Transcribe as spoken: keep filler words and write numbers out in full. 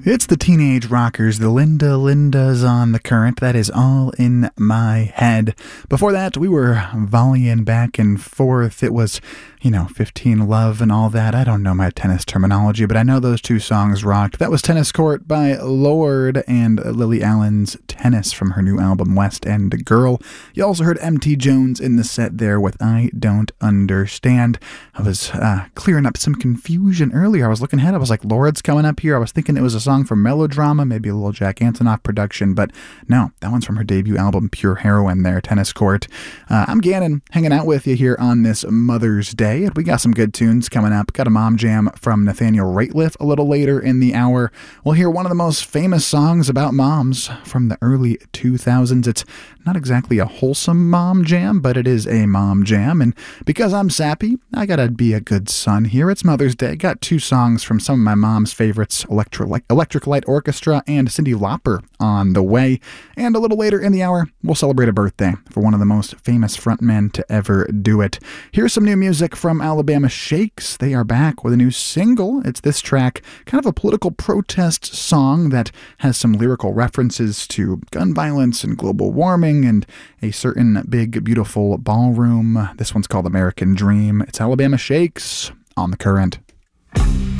It's the Teenage Rockers, the Linda Lindas on the Current. That is All in My Head. Before that, we were volleying back and forth. It was, you know, fifteen Love and all that. I don't know my tennis terminology, but I know those two songs rocked. That was Tennis Court by Lorde and Lily Allen's Tennis from her new album West End Girl. You also heard M T Jones in the set there with I Don't Understand. I was uh, clearing up some confusion earlier. I was looking ahead. I was like, Lorde's coming up here. I was thinking it was a song from Melodrama, maybe a little Jack Antonoff production, but no, that one's from her debut album Pure Heroine there, Tennis Court. Uh, I'm Gannon, hanging out with you here on this Mother's Day, and we got some good tunes coming up. Got a mom jam from Nathaniel Rateliff a little later in the hour. We'll hear one of the most famous songs about moms from the early two thousands. It's not exactly a wholesome mom jam, but it is a mom jam, and because I'm sappy, I gotta be a good son here. It's Mother's Day. Got two songs from some of my mom's favorites, Electro Electric Light Orchestra and Cyndi Lauper on the way. And a little later in the hour, we'll celebrate a birthday for one of the most famous frontmen to ever do it. Here's some new music from Alabama Shakes. They are back with a new single. It's this track, kind of a political protest song that has some lyrical references to gun violence and global warming and a certain big, beautiful ballroom. This one's called American Dream. It's Alabama Shakes on The Current.